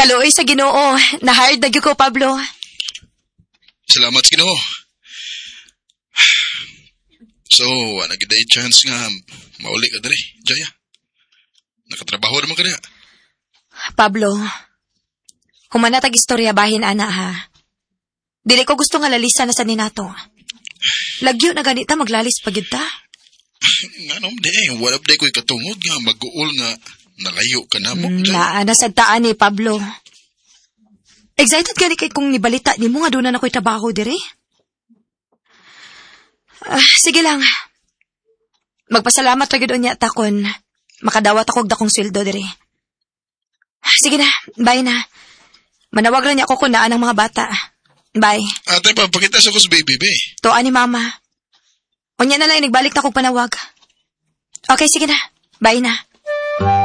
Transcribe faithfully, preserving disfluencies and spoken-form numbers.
Kaluoy sa Ginoo, na-hired na gyud ko, Pablo. Salamat sa Ginoo. So, ano gid ay chance nga mauli ka diri, Jaya? Nakatrabaho naman ka na. Pablo, humana tag istorya bahin ana ha. Dili ko gusto nga lalisa na sa ninato. Lagyo na ganita maglalis pagid ta. Nga nom de, wala day ko'y katungod nga mag-uol nga nalayo ka na mo. Mm, naa na sa taan ni Pablo. Excited gani kay kung nibalita ni mo nga doon na ako'y trabaho diri. Uh, sige lang. Magpasalamat ra gyud unya ta kon makadawat ako og dakong sweldo diri. Sige na, bye na. Manawag ra niya ako kung naan ang mga bata. Bye. Ate, papakita sa ko sa baby, be. Tuwa ni mama. Unya na lang, nagbalik na kong panawag. Okay, sige na. Bye na.